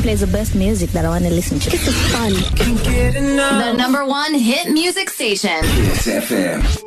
plays the best music that I want to listen to. This is fun. The #1 hit music station. Kiss FM.